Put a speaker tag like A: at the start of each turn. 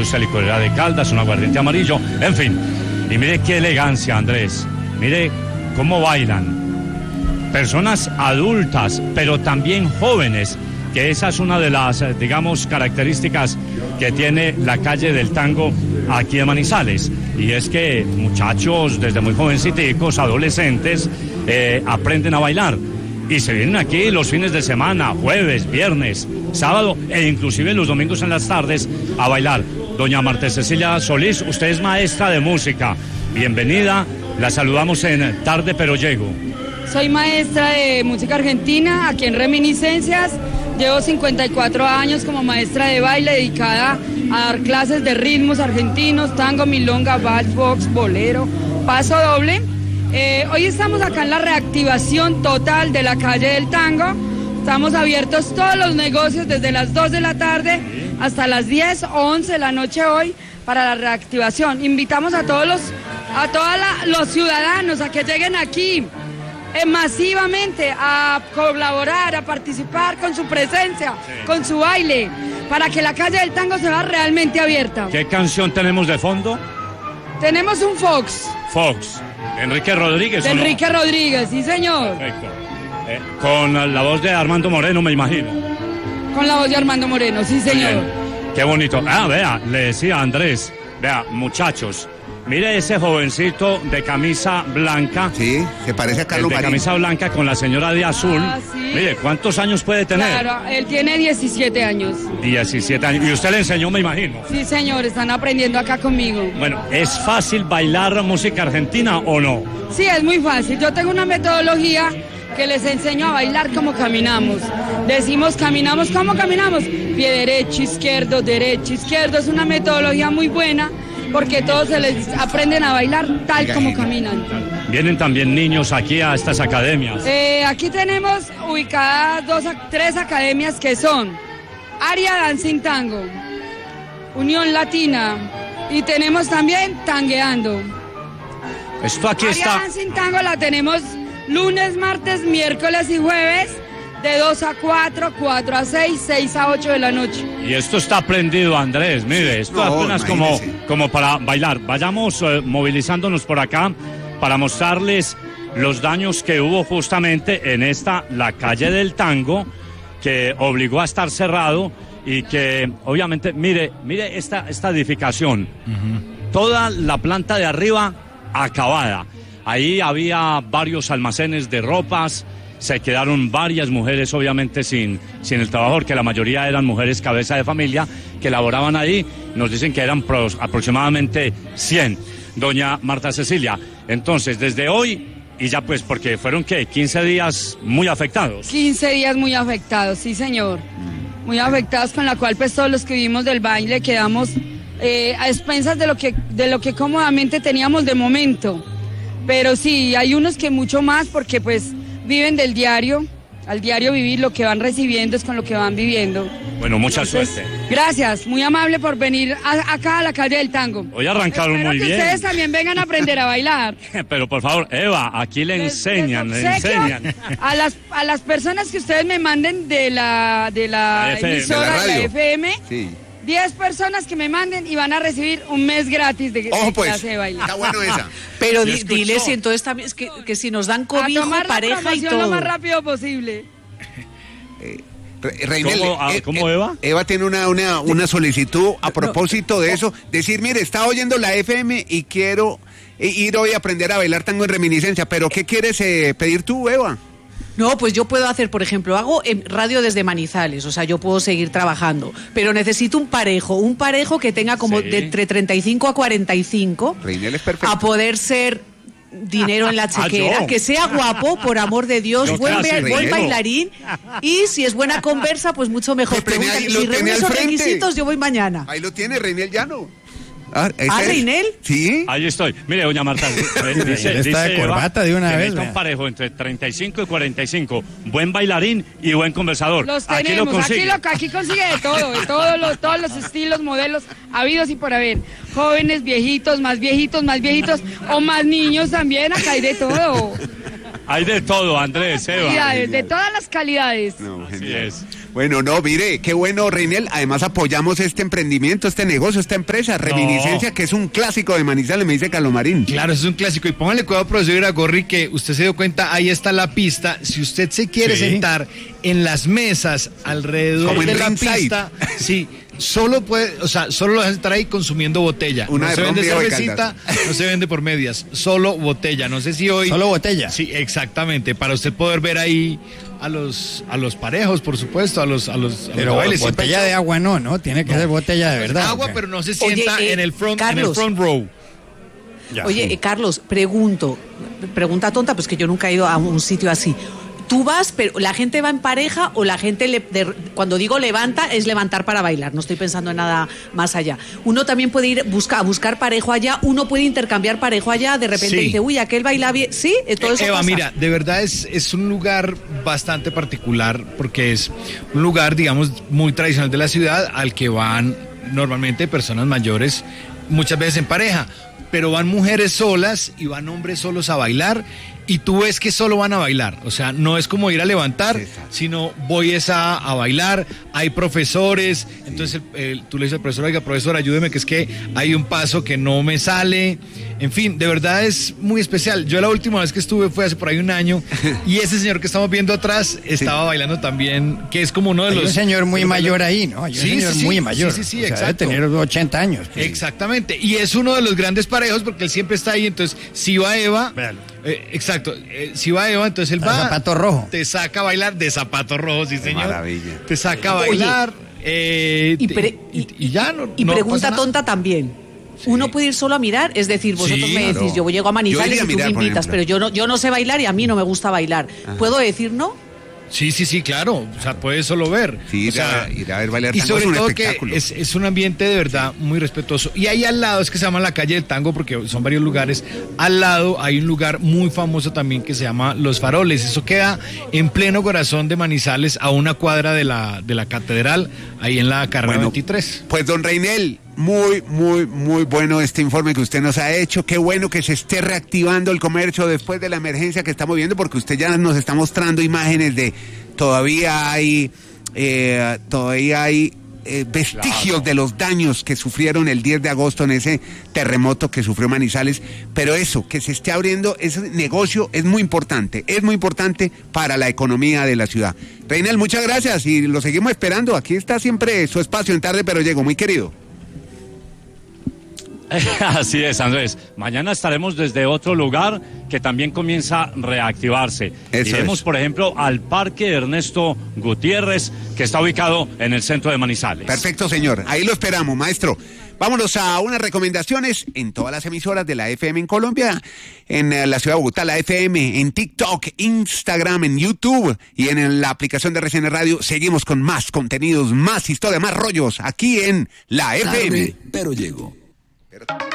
A: Industria Licorera de Caldas, un aguardiente amarillo, en fin. Y mire qué elegancia, Andrés. Mire cómo bailan. Personas adultas, pero también jóvenes, que esa es una de las, digamos, características que tiene la calle del tango aquí en Manizales. Y es que muchachos desde muy jovencitos, adolescentes, aprenden a bailar. Y se vienen aquí los fines de semana, jueves, viernes, sábado e inclusive los domingos en las tardes a bailar. Doña Marta Cecilia Solís, usted es maestra de música. Bienvenida, la saludamos en Tarde Pero Llego.
B: Soy maestra de música argentina aquí en Reminiscencias. Llevo 54 años como maestra de baile dedicada a dar clases de ritmos argentinos, tango, milonga, vals, box, bolero, paso doble. Hoy estamos acá en la reactivación total de la calle del tango. Estamos abiertos todos los negocios desde las 2 de la tarde hasta las 10 o 11 de la noche hoy para la reactivación. Invitamos a todos los ciudadanos a que lleguen aquí masivamente a colaborar, a participar con su presencia, con su baile, para que la calle del tango se vea realmente abierta.
A: ¿Qué canción tenemos de fondo?
B: Tenemos un Fox.
A: Fox. Enrique Rodríguez.
B: Enrique Rodríguez, sí señor.
A: Perfecto. Con la voz de Armando Moreno, me imagino.
B: Con la voz de Armando Moreno, sí señor.
A: Bien. Qué bonito. Vea, le decía a Andrés, vea, muchachos, mire ese jovencito de camisa blanca.
C: Sí, se parece a Carlos Marín.
A: De camisa blanca con la señora de azul.
B: Sí.
A: Mire, ¿cuántos años puede tener?
B: Claro, él tiene 17 años.
A: 17 años. ¿Y usted le enseñó, me imagino?
B: Sí, señor, están aprendiendo acá conmigo.
A: Bueno, ¿es fácil bailar música argentina o no?
B: Sí, es muy fácil. Yo tengo una metodología que les enseño a bailar como caminamos. Decimos, caminamos, ¿cómo caminamos? Pie derecho, izquierdo, es una metodología muy buena porque todos se les aprenden a bailar tal como caminan.
A: ¿Vienen también niños aquí a estas academias?
B: Aquí tenemos ubicadas 3 academias que son Aria Dancing Tango, Unión Latina y tenemos también Tangueando.
A: Esto aquí
B: Aria
A: está.
B: Dancing Tango la tenemos lunes, martes, miércoles y jueves de 2 a 4, 4 a 6, 6 a 8 de la noche.
A: Y esto está prendido, Andrés, mire, esto apenas como para bailar. Vayamos movilizándonos por acá para mostrarles los daños que hubo justamente en la calle del tango, que obligó a estar cerrado y que obviamente, mire esta edificación, toda la planta de arriba acabada. Ahí había varios almacenes de ropas, se quedaron varias mujeres obviamente sin el trabajo, porque la mayoría eran mujeres cabeza de familia que laboraban ahí, nos dicen que eran aproximadamente 100. Doña Marta Cecilia, entonces desde hoy, y ya pues porque fueron 15 días muy afectados.
B: 15 días muy afectados, sí señor, muy afectados, con la cual pues todos los que vivimos del baile quedamos a expensas de lo que cómodamente teníamos de momento. Pero sí, hay unos que mucho más porque pues viven del diario, al diario vivir, lo que van recibiendo es con lo que van viviendo.
A: Bueno, mucha suerte.
B: Gracias, muy amable por venir acá a la calle del tango.
A: Hoy arrancaron muy bien.
B: Ustedes también vengan a aprender a bailar.
A: Pero por favor, Eva, aquí le enseñan.
B: A las personas que ustedes me manden de la emisora, de la FM. Sí. 10 personas que me manden y van a recibir un mes gratis de clase de baile.
C: Está bueno esa.
D: Pero diles si entonces también que si nos dan cobijo, pareja y todo.
B: Lo más rápido posible.
C: Reinel,
A: ¿Cómo Eva?
C: Eva tiene una solicitud a propósito de eso. Decir, mire, está oyendo la FM y quiero ir hoy a aprender a bailar tango en Reminiscencia. ¿Pero qué quieres pedir tú, Eva?
D: No, pues yo puedo hacer, por ejemplo, hago radio desde Manizales, o sea, yo puedo seguir trabajando, pero necesito un parejo que tenga como de entre 35 a 45,
C: Reinel es perfecto.
D: a poder ser dinero en la chequera, que sea guapo, por amor de Dios, buen bailarín, y si es buena conversa, pues mucho mejor. Si reúne esos requisitos, yo voy mañana.
C: Ahí lo tiene, Reinel Llano.
D: ¿Reinel?
C: Sí.
A: Ahí estoy. Mire, doña Marta. Dice
E: de corbata de una vez.
A: Un parejo entre 35 y 45. Buen bailarín y buen conversador.
B: Los tenemos. Aquí consigue de todo. Todos los estilos, modelos habidos y por haber. Jóvenes, viejitos, más viejitos, o más niños también. Acá hay de todo.
A: Hay de todo, Andrés, Eva.
B: De todas las calidades.
C: No,
A: así es.
C: Bueno, no, mire, qué bueno, Reinel. Además apoyamos este emprendimiento, este negocio, esta empresa, Reminiscencia, que es un clásico de Manizales, me dice Carlos Marín.
E: Claro, es un clásico. Y póngale cuidado, profesor Iragorri, que usted se dio cuenta, ahí está la pista. Si usted se quiere sentar en las mesas alrededor de la pista, sí, solo lo dejan estar ahí consumiendo botella. No se vende cervecita, no se vende por medias, solo botella. No sé si hoy...
F: Solo botella.
E: Sí, exactamente, para usted poder ver ahí a los parejos, por supuesto, a los
F: pero bailes. Botella de agua no, tiene que ser botella de verdad.
E: Agua, pero no se sienta en el front row.
D: Ya, oye, Carlos, pregunta tonta, pues que yo nunca he ido a un sitio así. Tú vas, pero ¿la gente va en pareja o la gente, cuando digo levanta, es levantar para bailar? No estoy pensando en nada más allá. Uno también puede ir a buscar parejo allá, uno puede intercambiar parejo allá, de repente dice, uy, aquel baila bien. Sí, todo eso
E: Eva,
D: pasa.
E: mira, de verdad es un lugar bastante particular porque es un lugar, digamos, muy tradicional de la ciudad al que van normalmente personas mayores, muchas veces en pareja, pero van mujeres solas y van hombres solos a bailar. Y tú ves que solo van a bailar, o sea, no es como ir a levantar, sino voy a bailar, hay profesores, entonces tú le dices al profesor, oiga, profesor, ayúdeme, que es que hay un paso que no me sale, en fin, de verdad es muy especial. Yo la última vez que estuve fue hace por ahí un año, y ese señor que estamos viendo atrás estaba bailando también, que es como uno de los...
F: Hay un señor muy mayor ahí, ¿no? Hay un señor muy mayor,
E: sí,
F: o sea, debe tener 80 años.
E: Pues. Exactamente, y es uno de los grandes parejos, porque él siempre está ahí, entonces, si va Eva... exacto, si va Eva, entonces él va...
F: De zapato rojo.
E: Te saca a bailar de zapato rojo, sí, señor.
C: Maravilla.
E: Te saca a bailar.
D: Y
E: ya no.
D: Y
E: no
D: pregunta tonta también. Sí. Uno puede ir solo a mirar, es decir, vosotros me decís, yo llego a Manizales y tú me invitas, pero yo no sé bailar y a mí no me gusta bailar. Ajá. ¿Puedo decir no?
E: Sí, claro, o sea, puedes solo ver.
C: Sí,
E: o sea,
C: ir a ver bailar
E: tango. Y sobre todo
C: que
E: es un ambiente de verdad muy respetuoso. Y ahí al lado, es que se llama la calle del tango porque son varios lugares, al lado hay un lugar muy famoso también que se llama Los Faroles. Eso queda en pleno corazón de Manizales, a una cuadra de la catedral, ahí en la carrera 23.
C: Pues don Reinel, muy bueno este informe que usted nos ha hecho. Qué bueno que se esté reactivando el comercio después de la emergencia que estamos viendo, porque usted ya nos está mostrando imágenes de todavía hay vestigios de los daños que sufrieron el 10 de agosto en ese terremoto que sufrió Manizales, pero eso, que se esté abriendo ese negocio es muy importante para la economía de la ciudad. Reinel, muchas gracias y lo seguimos esperando. Aquí está siempre su espacio en Tarde Pero Llego, muy querido.
A: Así es, Andrés. Mañana estaremos desde otro lugar que también comienza a reactivarse. Iremos, por ejemplo, al Parque Ernesto Gutiérrez, que está ubicado en el centro de Manizales.
C: Perfecto, señor. Ahí lo esperamos, maestro. Vámonos a unas recomendaciones en todas las emisoras de la FM en Colombia, en la ciudad de Bogotá, la FM, en TikTok, Instagram, en YouTube y en la aplicación de RCN Radio. Seguimos con más contenidos, más historia, más rollos aquí en la FM.
G: Pero llego.
C: Pero...